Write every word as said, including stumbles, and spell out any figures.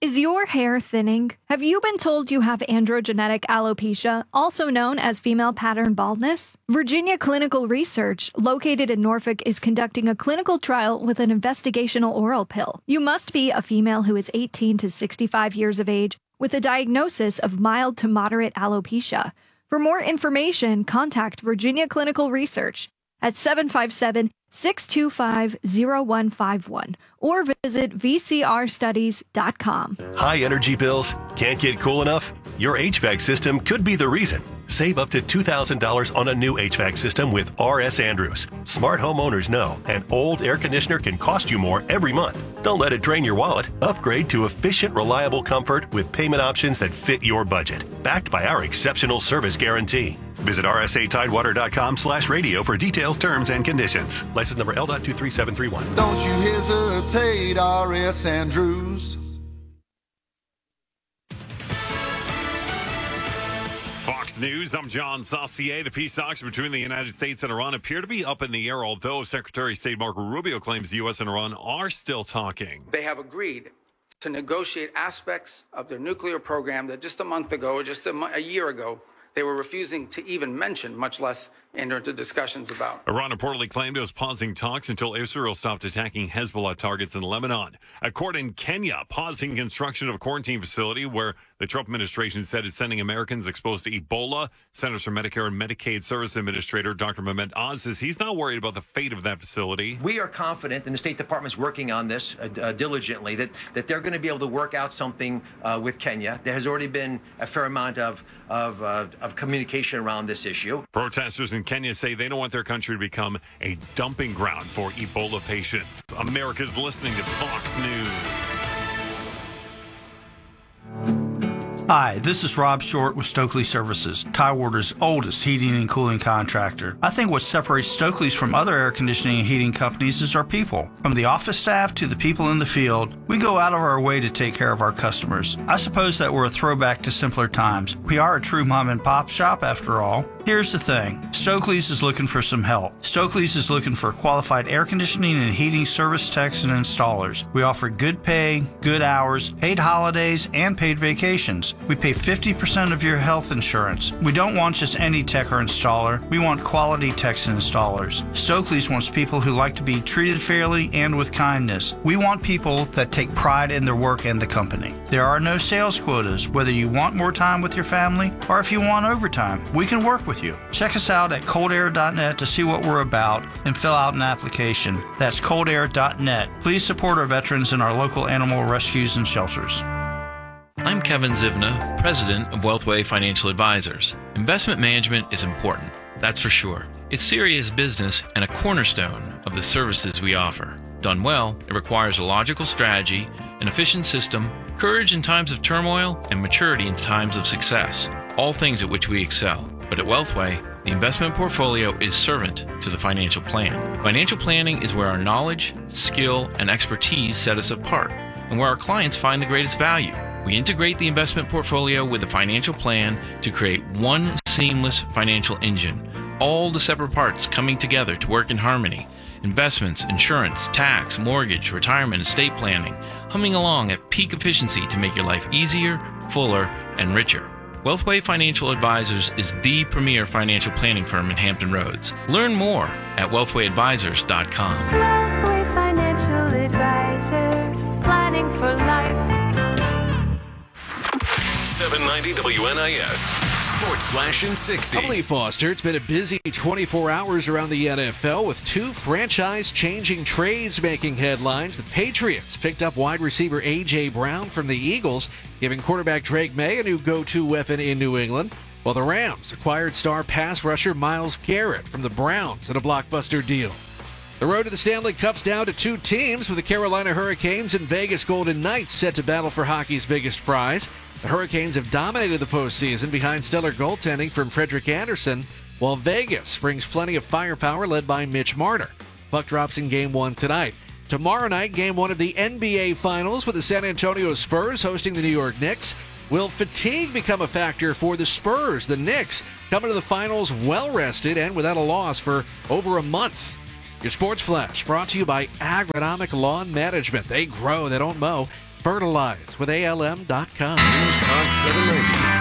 Is your hair thinning? Have you been told you have androgenetic alopecia, also known as female pattern baldness? Virginia Clinical Research, located in Norfolk, is conducting a clinical trial with an investigational oral pill. You must be a female who is eighteen to sixty-five years of age with a diagnosis of mild to moderate alopecia. For more information, contact Virginia Clinical Research at seven five seven, six two five, zero one five one or visit v c r studies dot com. High energy bills? Can't get cool enough? Your H V A C system could be the reason. Save up to two thousand dollars on a new H V A C system with R S Andrews. Smart homeowners know an old air conditioner can cost you more every month. Don't let it drain your wallet. Upgrade to efficient, reliable comfort with payment options that fit your budget. Backed by our exceptional service guarantee. Visit r s a tidewater dot com slash radio for details, terms, and conditions. License number L two three seven three one. Don't you hesitate, R S Andrews. Fox News, I'm John Saucier. The peace talks between the United States and Iran appear to be up in the air, although Secretary of State Marco Rubio claims the U S and Iran are still talking. They have agreed to negotiate aspects of their nuclear program that just a month ago, or just a, mo- a year ago, they were refusing to even mention, much less enter into discussions about. Iran reportedly claimed it was pausing talks until Israel stopped attacking Hezbollah targets in Lebanon. A court in Kenya pausing construction of a quarantine facility where the Trump administration said it's sending Americans exposed to Ebola. Centers for Medicare and Medicaid Service Administrator Doctor Mehmet Oz says he's not worried about the fate of that facility. We are confident, and the State Department's working on this uh, uh, diligently, that, that they're going to be able to work out something uh, with Kenya. There has already been a fair amount of, of, uh, of communication around this issue. Protesters in Kenya say they don't want their country to become a dumping ground for Ebola patients. America's listening to Fox News. Hi, this is Rob Short with Stokely Services, Tidewater's oldest heating and cooling contractor. I think what separates Stokely's from other air conditioning and heating companies is our people. From the office staff to the people in the field, we go out of our way to take care of our customers. I suppose that we're a throwback to simpler times. We are a true mom and pop shop after all. Here's the thing, Stokely's is looking for some help. Stokely's is looking for qualified air conditioning and heating service techs and installers. We offer good pay, good hours, paid holidays, and paid vacations. We pay fifty percent of your health insurance. We don't want just any tech or installer. We want quality techs and installers. Stokely's wants people who like to be treated fairly and with kindness. We want people that take pride in their work and the company. There are no sales quotas, whether you want more time with your family or if you want overtime. We can work with you. Check us out at cold air dot net to see what we're about and fill out an application. That's cold air dot net. Please support our veterans and our local animal rescues and shelters. I'm Kevin Zivna, president of Wealthway Financial Advisors. Investment management is important, that's for sure. It's serious business and a cornerstone of the services we offer. Done well, it requires a logical strategy, an efficient system, courage in times of turmoil, and maturity in times of success. All things at which we excel. But at Wealthway, the investment portfolio is servant to the financial plan. Financial planning is where our knowledge, skill, and expertise set us apart, and where our clients find the greatest value. We integrate the investment portfolio with the financial plan to create one seamless financial engine, all the separate parts coming together to work in harmony. Investments, insurance, tax, mortgage, retirement, estate planning, humming along at peak efficiency to make your life easier, fuller, and richer. Wealthway Financial Advisors is the premier financial planning firm in Hampton Roads. Learn more at wealthway advisors dot com. Wealthway Financial Advisors, planning for life. seven ninety W N I S, Sports Flash in sixty. Emily Foster, it's been a busy twenty-four hours around the N F L with two franchise-changing trades making headlines. The Patriots picked up wide receiver A J. Brown from the Eagles, giving quarterback Drake May a new go-to weapon in New England, while the Rams acquired star pass rusher Myles Garrett from the Browns in a blockbuster deal. The road to the Stanley Cup's down to two teams, with the Carolina Hurricanes and Vegas Golden Knights set to battle for hockey's biggest prize. The Hurricanes have dominated the postseason behind stellar goaltending from Frederik Andersen, while Vegas brings plenty of firepower led by Mitch Marner. Puck drops in Game one tonight. Tomorrow night, Game one of the N B A Finals with the San Antonio Spurs hosting the New York Knicks. Will fatigue become a factor for the Spurs? The Knicks coming to the finals well-rested and without a loss for over a month. Your Sports Flash brought to you by Agronomic Lawn Management. They grow, they don't mow. Fertilize with A L M dot com. News Talk seven ninety.